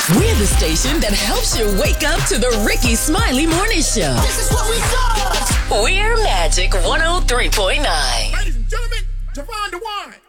We're the station that helps you wake up to the Ricky Smiley Morning Show. This is what we do. We're Magic 103.9. Ladies and gentlemen, Javon DeWine.